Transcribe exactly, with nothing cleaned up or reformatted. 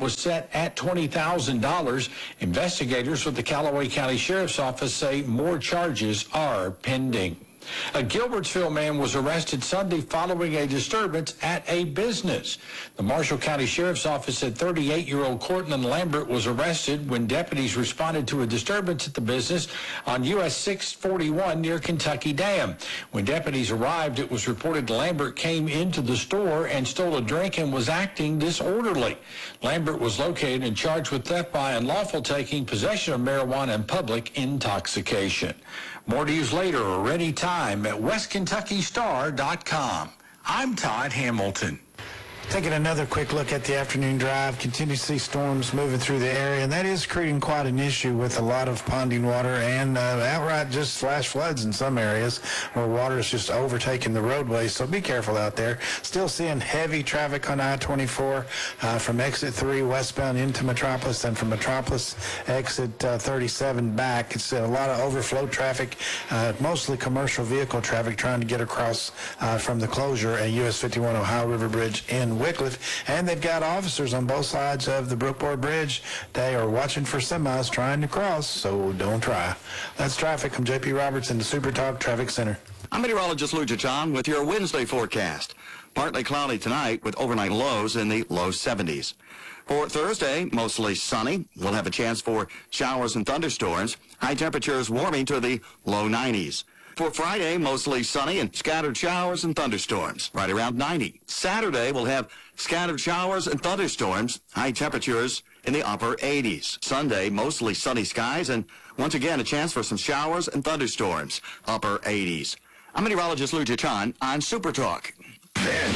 was set at twenty thousand dollars. Investigators with the Callaway County Sheriff's Office say more charges are pending. A Gilbertsville man was arrested Sunday following a disturbance at a business. The Marshall County Sheriff's Office said thirty-eight-year-old Cortland Lambert was arrested when deputies responded to a disturbance at the business on U S six forty-one near Kentucky Dam. When deputies arrived, it was reported Lambert came into the store and stole a drink and was acting disorderly. Lambert was located and charged with theft by unlawful taking, possession of marijuana, and public intoxication. More news later or anytime at west kentucky star dot com. I'm Todd Hamilton. Taking another quick look at the afternoon drive, continue to see storms moving through the area, and that is creating quite an issue with a lot of ponding water and uh, outright just flash floods in some areas where water is just overtaking the roadways. So be careful out there. Still seeing heavy traffic on I twenty-four uh, from exit three westbound into Metropolis, and from Metropolis exit uh, thirty-seven back. It's a lot of overflow traffic, uh, mostly commercial vehicle traffic trying to get across uh, from the closure at U S fifty-one Ohio River Bridge in Wickliffe, and they've got officers on both sides of the Brookport Bridge. They are watching for semis trying to cross, so don't try. That's traffic. I'm J P Roberts in the Super Talk Traffic Center. I'm meteorologist Lou John with your Wednesday forecast. Partly cloudy tonight with overnight lows in the low seventies. For Thursday, mostly sunny. We'll have a chance for showers and thunderstorms. High temperatures warming to the low nineties. For Friday, mostly sunny and scattered showers and thunderstorms, right around ninety. Saturday, we'll have scattered showers and thunderstorms, high temperatures in the upper eighties. Sunday, mostly sunny skies, and once again, a chance for some showers and thunderstorms, upper eighties. I'm meteorologist Lou John on Super Talk. Then